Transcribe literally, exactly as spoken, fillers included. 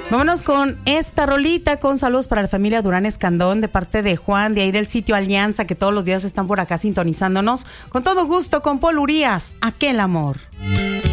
Vámonos con esta rolita, con saludos para la familia Durán Escandón, de parte de Juan, de ahí del sitio Alianza, que todos los días están por acá sintonizándonos. Con todo gusto, con Paul Urias, Aquel Amor.